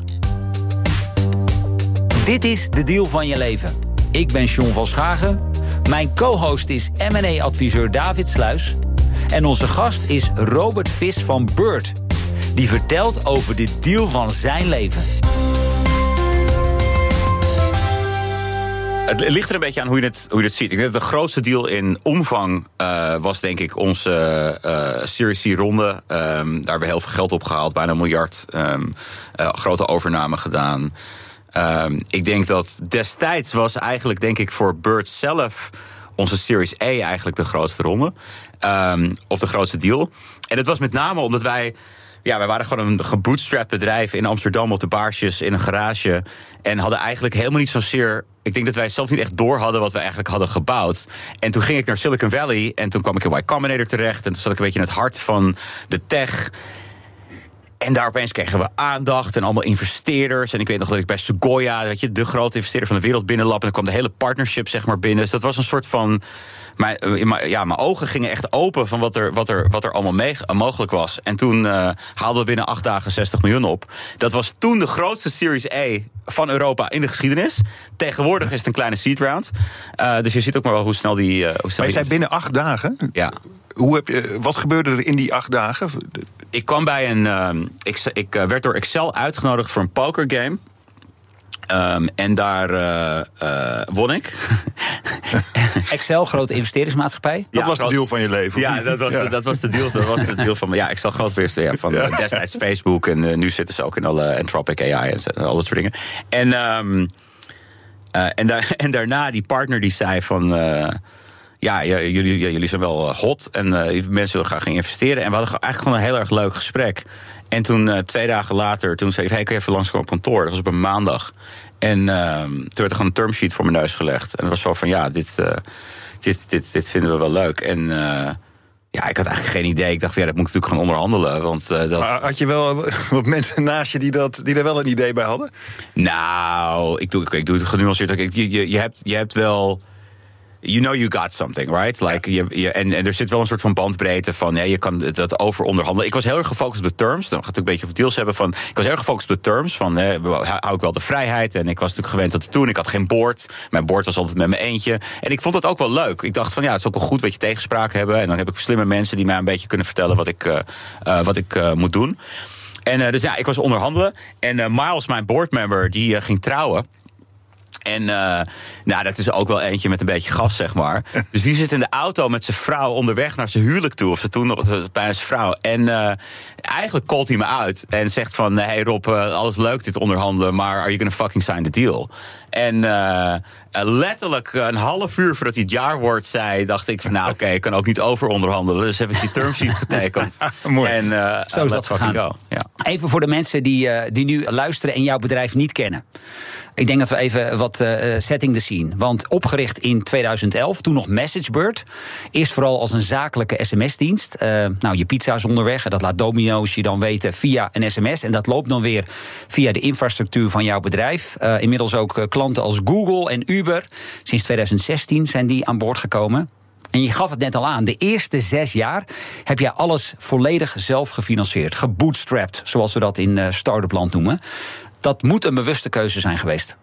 Dit is de deal van je leven. Ik ben John van Schagen. Mijn co-host is M en A-adviseur David Sluis. En onze gast is Robert Vis van Bird. Die vertelt over de deal van zijn leven. Het ligt er een beetje aan hoe je het, hoe je het ziet. Ik denk dat de grootste deal in omvang uh, was denk ik onze uh, Series C-ronde. Um, daar hebben we heel veel geld op gehaald, bijna een miljard. Um, uh, grote overname gedaan. Um, ik denk dat destijds was eigenlijk denk ik voor Bird zelf onze Series A eigenlijk de grootste ronde. Um, of de grootste deal. En dat was met name omdat wij... Ja, wij waren gewoon een gebootstrapped bedrijf in Amsterdam op de baarsjes in een garage. En hadden eigenlijk helemaal niet zozeer... Ik denk dat wij zelf niet echt door hadden wat we eigenlijk hadden gebouwd. En toen ging ik naar Silicon Valley en toen kwam ik in Y Combinator terecht. En toen zat ik een beetje in het hart van de tech. En daar opeens kregen we aandacht en allemaal investeerders. En ik weet nog dat ik bij Sequoia, weet je, de grote investeerder van de wereld binnenlap. En dan kwam de hele partnership zeg maar binnen. Dus dat was een soort van... Mijn, ja, mijn ogen gingen echt open van wat er, wat er, wat er allemaal mee, mogelijk was. En toen uh, haalden we binnen acht dagen zestig miljoen op. Dat was toen de grootste Series A van Europa in de geschiedenis. Tegenwoordig is het een kleine seed round. Uh, dus je ziet ook maar wel hoe snel die... Uh, hoe snel maar je die... zei binnen acht dagen? Ja. Hoe heb je, wat gebeurde er in die acht dagen? Ik kwam bij een... Uh, ik, ik uh, werd door Excel uitgenodigd voor een pokergame. Um, en daar uh, uh, won ik. Excel, grote investeringsmaatschappij. Dat ja, was de deal van je leven. Ja, dat was, ja. De, dat was de deal. Dat was de deal van. Ja, Excel, groot investeerder van ja. destijds Facebook. En uh, nu zitten ze ook in alle Anthropic A I en al dat soort dingen. En, um, uh, en, da- en daarna die partner die zei van... Uh, ja, jullie, jullie zijn wel hot en uh, mensen willen graag gaan investeren. En we hadden eigenlijk gewoon een heel erg leuk gesprek. En toen, uh, twee dagen later, toen zei ik... hey, kun je even langskomen op kantoor? Dat was op een maandag. En uh, toen werd er gewoon een termsheet voor mijn neus gelegd. En het was zo van, ja, dit, uh, dit, dit, dit vinden we wel leuk. En uh, ja, ik had eigenlijk geen idee. Ik dacht, van, ja, dat moet ik natuurlijk gaan onderhandelen. Want, uh, dat... Maar had je wel wat mensen naast je die, dat, die er wel een idee bij hadden? Nou, ik doe, ik, ik doe het genuanceerd. Je, je, je, hebt, je hebt wel... You know you got something, right? Like, je, je, en, en er zit wel een soort van bandbreedte van... Ja, je kan dat over onderhandelen. Ik was heel erg gefocust op de terms. Dan gaat het ook een beetje over deals hebben. Van, ik was heel erg gefocust op de terms. Van, eh, hou ik wel de vrijheid? En ik was natuurlijk gewend dat te doen. Ik had geen board. Mijn board was altijd met mijn eentje. En ik vond dat ook wel leuk. Ik dacht van, ja, het is ook wel goed dat je tegenspraak hebben. En dan heb ik slimme mensen die mij een beetje kunnen vertellen... wat ik, uh, uh, wat ik uh, moet doen. En uh, dus ja, ik was onderhandelen. En uh, Miles, mijn boardmember, die uh, ging trouwen. En uh, nou, dat is ook wel eentje met een beetje gas, zeg maar. Dus die zit in de auto met zijn vrouw onderweg naar zijn huwelijk toe. Of ze toen nog bijna zijn vrouw. En uh, eigenlijk callt hij me uit. En zegt van, hey Rob, uh, alles leuk dit onderhandelen. Maar are you gonna fucking sign the deal? En uh, uh, letterlijk een half uur voordat hij het jaarwoord zei... dacht ik van, nou oké, okay, ik kan ook niet over onderhandelen. Dus heb ik die termsheet getekend. Mooi. En uh, Zo is dat gegaan. Go. Ja. Even voor de mensen die, uh, die nu luisteren en jouw bedrijf niet kennen. Ik denk dat we even wat uh, setting the scene. Want opgericht in tweeduizend elf, toen nog MessageBird. Eerst vooral als een zakelijke sms-dienst. Uh, nou, je pizza is onderweg en dat laat Domino's je dan weten via een sms. En dat loopt dan weer via de infrastructuur van jouw bedrijf. Uh, inmiddels ook uh, klanten als Google en Uber. Sinds tweeduizend zestien zijn die aan boord gekomen. En je gaf het net al aan, de eerste zes jaar heb jij alles volledig zelf gefinancierd. Gebootstrapped, zoals we dat in uh, start-upland noemen. Dat moet een bewuste keuze zijn geweest.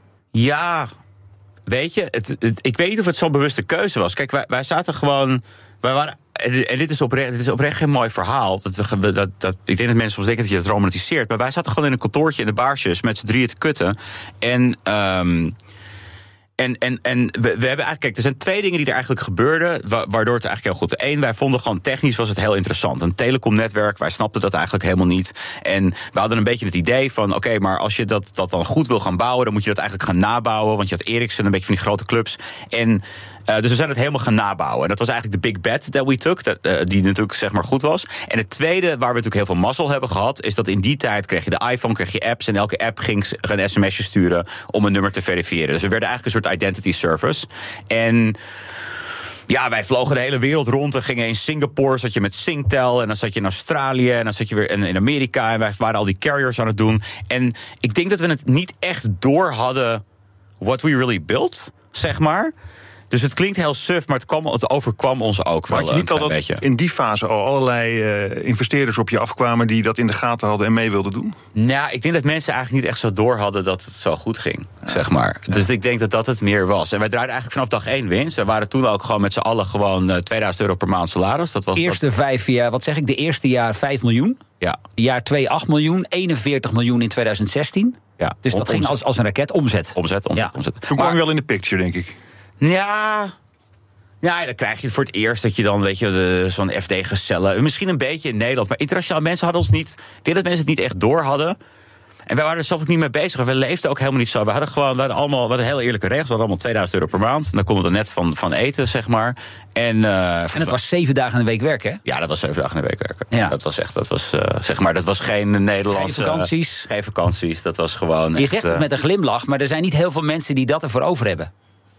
Ja, weet je, het, het, ik weet niet of het zo'n bewuste keuze was. Kijk, wij, wij zaten gewoon... Wij waren, en dit is, oprecht, dit is oprecht geen mooi verhaal. Dat we, dat, dat, ik denk dat mensen soms denken dat je het romantiseert. Maar wij zaten gewoon in een kantoortje in de baarsjes met z'n drieën te kutten. En... Um, En, en, en we, we hebben eigenlijk, kijk, er zijn twee dingen die er eigenlijk gebeurden, waardoor het eigenlijk heel goed. Eén, wij vonden gewoon technisch was het heel interessant. Een telecomnetwerk, wij snapten dat eigenlijk helemaal niet. En we hadden een beetje het idee van, oké, okay, maar als je dat, dat dan goed wil gaan bouwen, dan moet je dat eigenlijk gaan nabouwen. Want je had Ericsson, een beetje van die grote clubs. En Uh, dus we zijn het helemaal gaan nabouwen. En dat was eigenlijk de big bet that we took, dat, uh, die natuurlijk zeg maar goed was. En het tweede, waar we natuurlijk heel veel mazzel hebben gehad, is dat in die tijd kreeg je de iPhone, kreeg je apps, en elke app ging een sms'je sturen om een nummer te verifiëren. Dus we werden eigenlijk een soort identity service. En ja, wij vlogen de hele wereld rond en gingen in Singapore, zat je met Singtel, en dan zat je in Australië, en dan zat je weer in, in Amerika, en wij waren al die carriers aan het doen. En ik denk dat we het niet echt door hadden what we really built, zeg maar. Dus het klinkt heel suf, maar het, kwam, het overkwam ons ook wel. Maar had je niet al dat beetje. in die fase al allerlei uh, investeerders op je afkwamen die dat in de gaten hadden en mee wilden doen? Nou, ik denk dat mensen eigenlijk niet echt zo door hadden dat het zo goed ging, ja. zeg maar. Ja. Dus ik denk dat dat het meer was. En wij draaiden eigenlijk vanaf dag één winst. We waren toen ook gewoon met z'n allen gewoon uh, tweeduizend euro per maand salaris. Dat was eerste dat... vijf jaar, wat zeg ik, de eerste jaar vijf miljoen. Ja. Jaar twee acht miljoen, eenenveertig miljoen in tweeduizend zestien. Ja, Dus dat ging als, als een raket omzet. Omzet, omzet, Ja. omzet. Toen kwam je wel in de picture, denk ik. Ja... Ja, dan krijg je voor het eerst dat je dan, weet je, de, zo'n F D-gezellen... Misschien een beetje in Nederland, maar internationaal mensen hadden ons niet... Ik denk dat mensen het niet echt door hadden. En wij waren er zelf ook niet mee bezig. We leefden ook helemaal niet zo. We hadden gewoon, we hadden allemaal, we hadden heel eerlijke regels. We hadden allemaal tweeduizend euro per maand. En dan konden we er net van, van eten, zeg maar. En, uh, en het was zeven dagen in de week werken, hè? Ja, dat was zeven dagen in de week werken. Ja. Dat was echt, dat was, uh, zeg maar, dat was geen Nederlandse... Geen vakanties. Uh, geen vakanties, dat was gewoon Je echt, zegt het uh, met een glimlach, maar er zijn niet heel veel mensen die dat ervoor over hebben.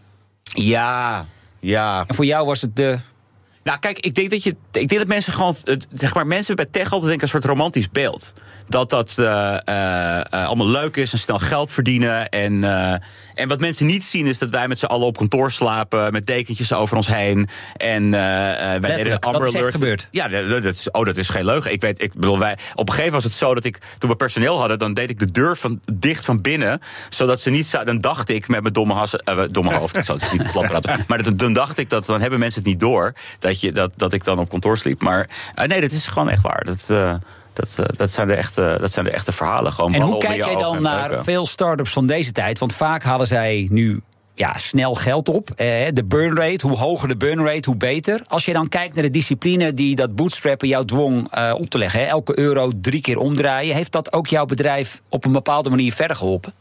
Ja, ja. En voor jou was het de... Nou, kijk, ik denk dat je, ik denk dat mensen gewoon, zeg maar, mensen bij tech altijd denken een soort romantisch beeld. Dat dat uh, uh, uh, allemaal leuk is en snel geld verdienen. En, uh, en wat mensen niet zien is dat wij met z'n allen op kantoor slapen met dekentjes over ons heen. En uh, wij deden de Amber dat is echt Alert. gebeurd. Ja, dat, dat is, oh, dat is geen leugen. Ik weet, ik bedoel, wij, op een gegeven moment was het zo dat ik, toen we personeel hadden, dan deed ik de deur van, dicht van binnen, zodat ze niet zouden. Dan dacht ik met mijn domme, has, uh, domme hoofd, ik zal het niet plat praten, maar dat, dan dacht ik dat dan hebben mensen het niet door dat je dat, dat ik dan op kantoor sliep. Maar uh, nee, dat is gewoon echt waar. Dat. Uh, Dat, uh, dat, zijn de echte, dat zijn de echte verhalen. Gewoon en hoe onder kijk je jij ogen dan en naar leuke. veel start-ups van deze tijd? Want vaak halen zij nu ja, snel geld op. Eh, de burn rate, hoe hoger de burn rate, hoe beter. Als je dan kijkt naar de discipline die dat bootstrappen jou dwong uh, op te leggen. Hè, elke euro drie keer omdraaien. Heeft dat ook jouw bedrijf op een bepaalde manier verder geholpen?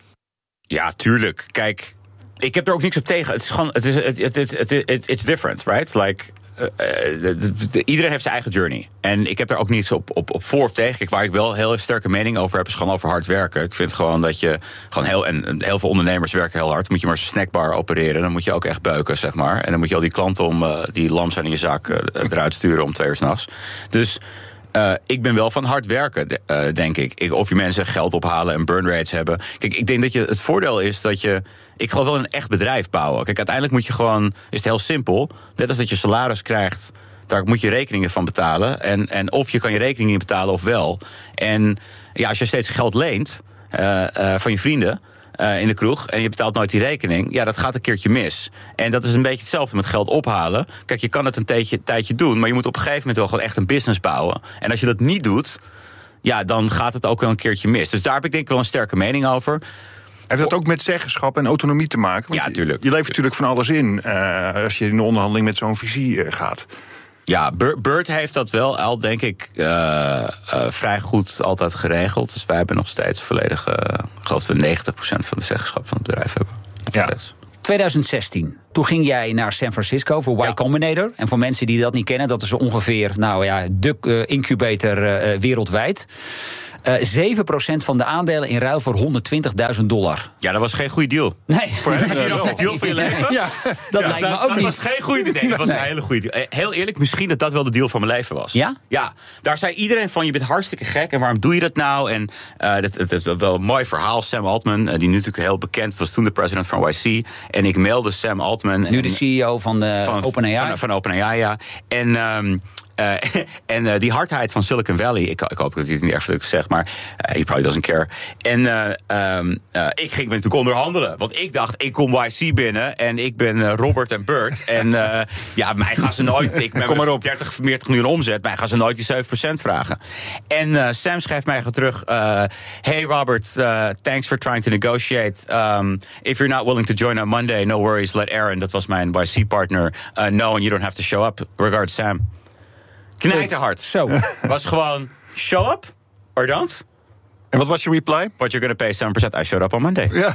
Ja, tuurlijk. Kijk, ik heb er ook niks op tegen. Het is gewoon, het is, het, het, het, het, het, it's different, right? Like, Uh, de, de, de, iedereen heeft zijn eigen journey. En ik heb er ook niets op, op, op voor of tegen. Kijk, waar ik wel een heel sterke mening over heb, is gewoon over hard werken. Ik vind gewoon dat je gewoon heel. En heel veel ondernemers werken heel hard. Moet je maar een snackbar opereren. Dan moet je ook echt beuken, zeg maar. En dan moet je al die klanten om uh, die lam zijn in je zak uh, eruit sturen om twee uur 's nachts. Dus. Uh, ik ben wel van hard werken, de, uh, denk ik. ik. Of je mensen geld ophalen en burn rates hebben. Kijk, ik denk dat je het voordeel is dat je. Ik geloof wel een echt bedrijf bouwen. Kijk, uiteindelijk moet je gewoon. Is het heel simpel. Net als dat je salaris krijgt. Daar moet je rekeningen van betalen. En, en of je kan je rekeningen betalen of wel. En ja, als je steeds geld leent uh, uh, van je vrienden. Uh, in de kroeg en je betaalt nooit die rekening. Ja, dat gaat een keertje mis. En dat is een beetje hetzelfde met geld ophalen. Kijk, je kan het een tijdje, tijdje doen, maar je moet op een gegeven moment wel gewoon echt een business bouwen. En als je dat niet doet, ja, dan gaat het ook wel een keertje mis. Dus daar heb ik denk ik wel een sterke mening over. Heeft dat ook met zeggenschap en autonomie te maken? Want ja, tuurlijk. Je, je levert natuurlijk van alles in uh, als je in de onderhandeling met zo'n visie uh, gaat. Ja, Bert heeft dat wel al, denk ik, uh, uh, vrij goed altijd geregeld. Dus wij hebben nog steeds volledig, uh, ik geloof dat we negentig procent van de zeggenschap van het bedrijf hebben. Ja. twintig zestien, toen ging jij naar San Francisco voor Y ja. Combinator. En voor mensen die dat niet kennen, dat is ongeveer nou ja, de uh, incubator uh, wereldwijd. Uh, zeven procent van de aandelen in ruil voor honderdtwintigduizend dollar. Ja, dat was geen goede deal. Nee. Voor heb je nog een deal van je leven? Ja, dat ja, lijkt dat, me ook dat niet. Dat was geen goede deal. Nee, dat was een hele goede deal. Heel eerlijk, misschien dat dat wel de deal van mijn leven was. Ja? Ja, daar zei iedereen van, je bent hartstikke gek en waarom doe je dat nou? En uh, dat, dat is wel een mooi verhaal. Sam Altman, uh, die nu natuurlijk heel bekend was, toen de president van Y C. En ik mailde Sam Altman. Nu en, de C E O van, de van OpenAI. Van, van OpenAI, ja. En... Um, Uh, en uh, die hardheid van Silicon Valley, ik, ik hoop dat hij het niet erg druk zegt, maar uh, he probably doesn't care. En uh, um, uh, ik ging natuurlijk onderhandelen, want ik dacht, ik kom Y C binnen en ik ben uh, Robert en Bert. En uh, ja, mij gaan ze nooit, ik ben met dertig, veertig miljoen omzet, mij gaan ze nooit die zeven procent vragen. En uh, Sam schrijft mij terug, uh, hey Robert, uh, thanks for trying to negotiate. Um, if you're not willing to join on Monday, no worries, let Aaron, dat was mijn Y C-partner, uh, know and you don't have to show up. Regards, Sam. Knijterhard. Zo. Was gewoon, show up or don't. En wat was je reply? But you're gonna pay seven percent. I showed up on Monday. Ja.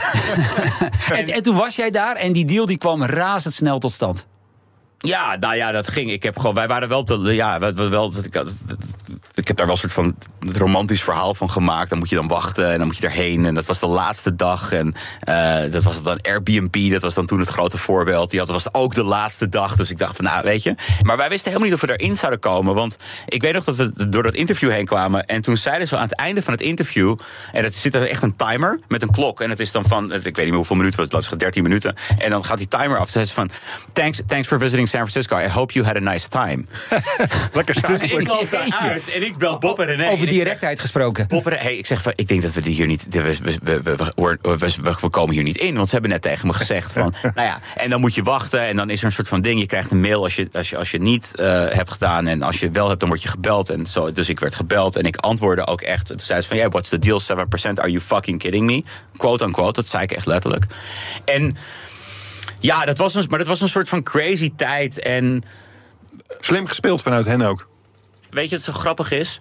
en, en toen was jij daar en die deal die kwam razendsnel tot stand. Ja, nou ja, dat ging. Ik heb gewoon, wij waren wel, te, ja, wel, wel ik, ik heb daar wel een soort van het romantisch verhaal van gemaakt. Dan moet je dan wachten en dan moet je erheen. En dat was de laatste dag. En uh, dat was dan Airbnb, dat was dan toen het grote voorbeeld. Die had, was ook de laatste dag. Dus ik dacht van, nou, weet je. Maar wij wisten helemaal niet of we erin zouden komen. Want ik weet nog dat we door dat interview heen kwamen. En toen zeiden ze aan het einde van het interview. En het zit er echt een timer met een klok. En het is dan van, ik weet niet meer hoeveel minuten was het, was dertien minuten. En dan gaat die timer af. Ze zegt van, thanks, thanks for visiting San Francisco. I hope you had a nice time. Lekker Dus ik loop daaruit en ik bel Bob en René. Over directheid gesproken. Bob en hey, ik zeg van, ik denk dat we die hier niet... We, we, we, we, we, we, we komen hier niet in, want ze hebben net tegen me gezegd van... nou ja, en dan moet je wachten en dan is er een soort van ding. Je krijgt een mail als je, als je, als je niet uh, hebt gedaan. En als je het wel hebt, dan word je gebeld. En zo, dus ik werd gebeld en ik antwoordde ook echt. Toen zei ze van, yeah, what's the deal? seven percent, are you fucking kidding me? Quote unquote, dat zei ik echt letterlijk. En ja, dat was een, maar dat was een soort van crazy tijd. En slim gespeeld vanuit hen ook. Weet je wat zo grappig is?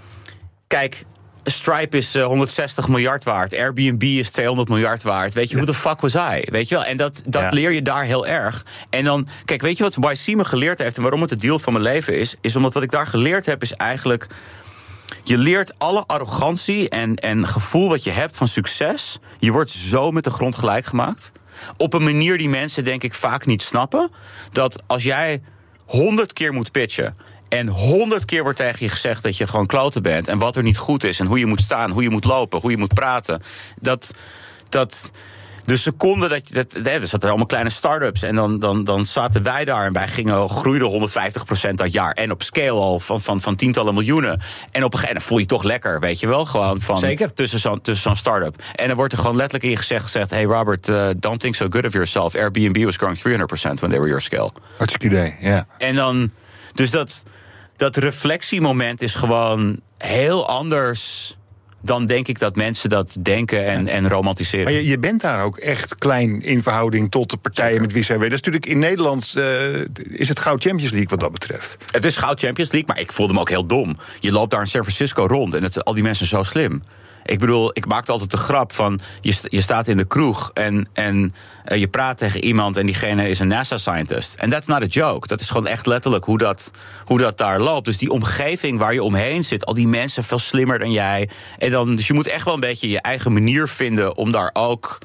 Kijk, Stripe is uh, honderdzestig miljard waard. Airbnb is tweehonderd miljard waard. Weet je, hoe de fuck was I? Weet je wel? En dat, dat ja. leer je daar heel erg. En dan, kijk, weet je wat Y C me geleerd heeft en waarom het de deal van mijn leven is? Is omdat wat ik daar geleerd heb, is eigenlijk... Je leert alle arrogantie en, en gevoel wat je hebt van succes. Je wordt zo met de grond gelijk gemaakt. Op een manier die mensen, denk ik, vaak niet snappen. Dat als jij honderd keer moet pitchen en honderd keer wordt tegen je gezegd dat je gewoon kloten bent en wat er niet goed is en hoe je moet staan, hoe je moet lopen, hoe je moet praten. Dat, dat de seconde dat je... Dat, er zaten allemaal kleine start-ups en dan, dan, dan zaten wij daar en wij gingen, groeiden honderdvijftig procent dat jaar. En op scale al van, van, van tientallen miljoenen. En op een gegeven moment voel je toch lekker, weet je wel? Gewoon van Zeker. Tussen zo'n, tussen zo'n start-up. En dan wordt er gewoon letterlijk in gezegd, gezegd hey Robert, uh, don't think so good of yourself. Airbnb was growing driehonderd procent when they were your scale. Hartstikke idee, ja. Yeah. En dan... Dus dat, dat reflectiemoment is gewoon heel anders dan denk ik dat mensen dat denken en, en romantiseren. Maar je, je bent daar ook echt klein in verhouding tot de partijen Zeker. Met wie zij weet. Dat is natuurlijk in Nederland uh, is het goud Champions League wat dat betreft. Het is goud Champions League, maar ik voelde me ook heel dom. Je loopt daar in San Francisco rond en het, al die mensen zo slim. Ik bedoel, ik maakte altijd de grap van... je, st- je staat in de kroeg en, en uh, je praat tegen iemand... en diegene is een NASA-scientist. En that's not a joke. Dat is gewoon echt letterlijk hoe dat, hoe dat daar loopt. Dus die omgeving waar je omheen zit... al die mensen veel slimmer dan jij. En dan, dus je moet echt wel een beetje je eigen manier vinden... om daar ook...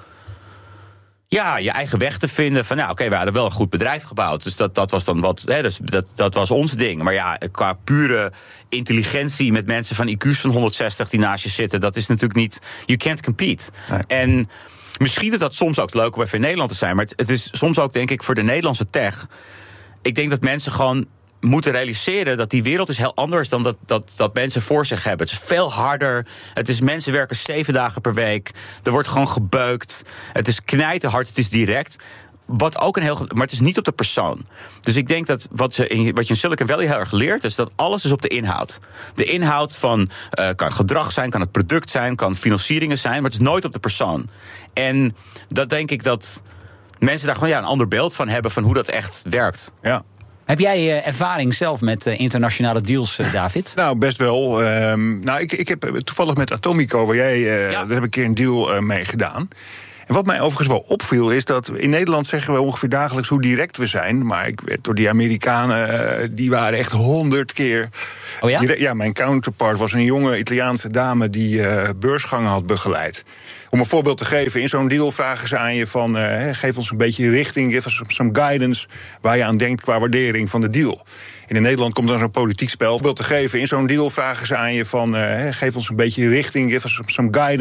ja, je eigen weg te vinden. Van, nou, oké, okay, we hadden wel een goed bedrijf gebouwd. Dus dat, dat was dan wat. Hè, dus dat, dat was ons ding. Maar ja, qua pure intelligentie met mensen van I Q's van honderdzestig die naast je zitten, dat is natuurlijk niet. You can't compete. Nee. En misschien is dat soms ook leuk om even in Nederland te zijn. Maar het, het is soms ook, denk ik, voor de Nederlandse tech. Ik denk dat mensen gewoon moeten realiseren dat die wereld is heel anders dan dat, dat, dat mensen voor zich hebben. Het is veel harder. Het is mensen werken zeven dagen per week. Er wordt gewoon gebeukt. Het is knijterhard. Het is direct. Wat ook een heel, maar het is niet op de persoon. Dus ik denk dat wat, ze in, wat je in Silicon Valley heel erg leert, is dat alles is op de inhoud. De inhoud van uh, kan gedrag zijn, kan het product zijn, kan financieringen zijn, maar het is nooit op de persoon. En dat denk ik dat mensen daar gewoon ja, een ander beeld van hebben van hoe dat echt werkt. Ja. Heb jij uh, ervaring zelf met uh, internationale deals, uh, David? Nou, best wel. Um, nou, ik, ik heb toevallig met Atomico, waar jij, uh, ja. daar heb ik een keer een deal uh, mee gedaan. En wat mij overigens wel opviel is dat in Nederland zeggen we ongeveer dagelijks hoe direct we zijn. Maar ik werd door die Amerikanen, uh, die waren echt honderd keer. Oh ja? Direct, ja, mijn counterpart was een jonge Italiaanse dame die uh, beursgangen had begeleid. Om een voorbeeld te geven, in zo'n deal vragen ze aan je van uh, geef ons een beetje richting, give us some guidance waar je aan denkt qua waardering van de deal. En in Nederland komt dan zo'n politiek spel. Om een voorbeeld te geven, in zo'n deal vragen ze aan je van uh, geef ons een beetje richting, give us some guidance.